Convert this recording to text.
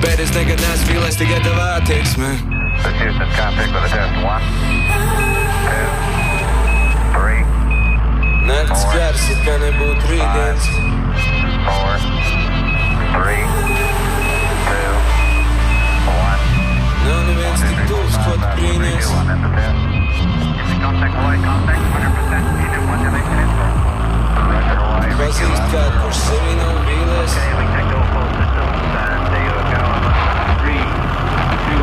Bet es nekad neesmu vīlies tikai tavā attieksmē. This Houston, contact with a test. 1, 2, 3. Nakts gars, it kā nebūtu rītdienas. 4, 3, 2, 1. Nav neviens tik tuvs, ko tu brīnies. Contact, light, contact.